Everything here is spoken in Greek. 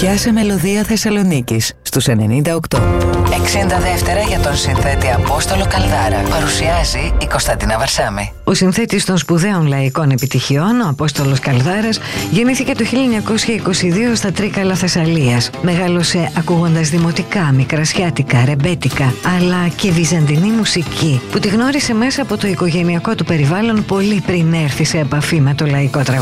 Πιάσε μελωδία Θεσσαλονίκης στους 98. 60 δεύτερα για τον συνθέτη Απόστολο Καλδάρα. Παρουσιάζει η Κωνσταντίνα Βαρσάμη. Ο συνθέτης των σπουδαίων λαϊκών επιτυχιών, ο Απόστολος Καλδάρας, γεννήθηκε το 1922 στα Τρίκαλα Θεσσαλίας. Μεγάλωσε ακούγοντας δημοτικά, μικρασιάτικα, ρεμπέτικα, αλλά και βυζαντινή μουσική, που τη γνώρισε μέσα από το οικογενειακό του περιβάλλον πολύ πριν έρθει σε επαφή με το λαϊκό τραγούδι.